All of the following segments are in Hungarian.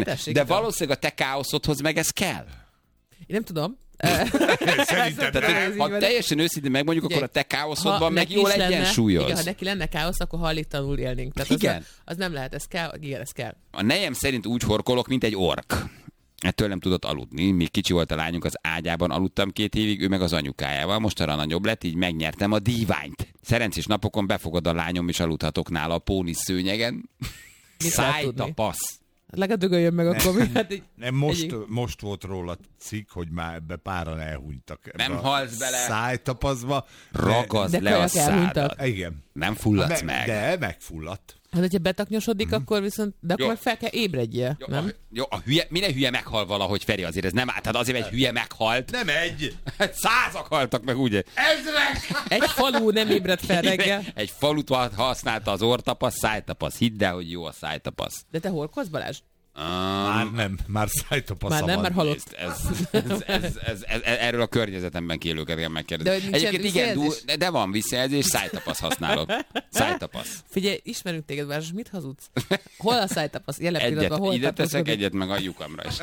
De valószínűleg a te káoszodhoz meg ez kell. Én nem tudom. Szerintem Tehát, ha teljesen őszintén megmondjuk, akkor a te káoszodban meg jól egyensúlyoz. Igen, ha neki lenne káosz, akkor hajléktalanul élnénk. Tehát Igen. Az nem lehet, ez kell, igen, ez kell. A nejem szerint úgy horkolok, mint egy ork. Ettől nem tudott aludni. Még kicsi volt a lányunk, az ágyában aludtam 2 évig, ő meg az anyukájával. Mostanra nagyobb lett, így megnyertem a díványt. Szerencsés napokon befogad a lányom, és aludhatok nála a pónisz szőnyegen. Szájtapasz. Legalább dögöljön meg akkor. Nem, most volt róla cikk, hogy már ebbe páran elhunytak. Nem halsz bele. Szájtapaszba. Ragaszd le a szádat. Igen. Nem fulladsz meg. De megfulladt. Hát, hogyha betaknyosodik, akkor viszont, de akkor fel kell ébredje, nem? Jó, minden hülye meghal valahogy, Feri, azért ez nem át. Hát azért egy hülye meghalt. Nem egy. Hát 100-ak haltak meg, ugye? Ezrek! Egy falu nem ébred fel reggel. Egy falut használta az orrtapasz, szájtapasz. Hidd el, hogy jó a szájtapasz. De te horkolsz, Balázs? Már nem, már szájtapasza van. Már nem, már halott. Erről a környezetemben élőket kell megkérdezni. Egyébként igen, de van visszajelzés, szájtapasz használok. Szájtapasz. Figyelj, ismerünk téged, Balázs, mit hazudsz? Hol a szájtapasz? Jelen pillanatban hol ide teszek, egyet meg a lyukamra is.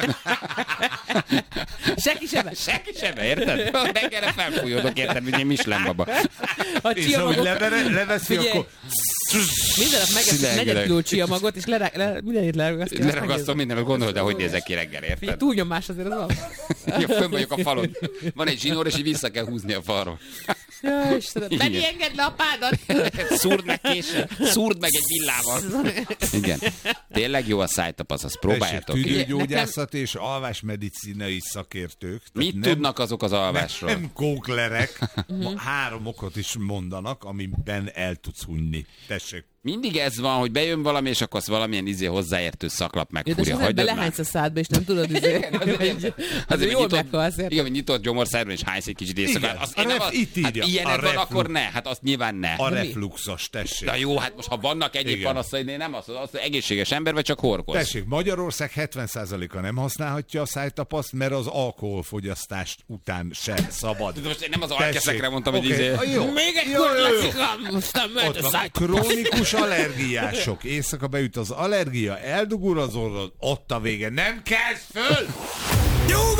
Senki sebe. Senki sebe, érted? Reggelre felfújódok, érted, mint egy Michelin baba. És ahogy leveszi, akkor... Minden nap megeszünk 4 kiló csiamagot, és mindenét leragasztja. Leragasztom mindenet, gondolod, de hogy nézek ki reggel, érted? Figyelj, túlnyomás azért az van. Ja, fönn vagyok a falon. Van egy zsinór, és így vissza kell húzni a falról. Ja, Istenem, Benni, engedd le a pádat! Szúrd meg késsel, szúrd meg egy villával. Igen. Tényleg jó a szájtapasz, azt próbáljátok. Tüdőgyógyászat és alvásmedicinai szakértők. Mit tudnak azok az alvásról? Nem kóklerek. 3 okot is mondanak, amiben el tudsz hunyni. Tessék. Mindig ez van, hogy bejön valami, és akkor azt valamilyen hozzáértő szaklap megfúrja. Ja, de belehánysz a szádba, és nem tudod, azért jól meghalsz. Igen, hogy nyitott gyomorszájban, és hánysz egy kicsit éjszakát. Hát ilyened van, akkor ne. Hát azt nyilván ne. A refluxos, tessék. Na jó, hát most ha vannak egyéb panaszai, nem az egészséges ember, vagy csak horkolsz. Tessék, Magyarország 70%-a nem használhatja a szájtapaszt, mert az alkoholfogyasztást után se szabad. Most én nem az alkeszekre mondtam, hogy még egy kurlacikam, aztán megy a szájtapasz. Krónikus allergiások. Éjszaka beüt az allergia, eldugul az orrod, ott a vége. Nem kezd föl!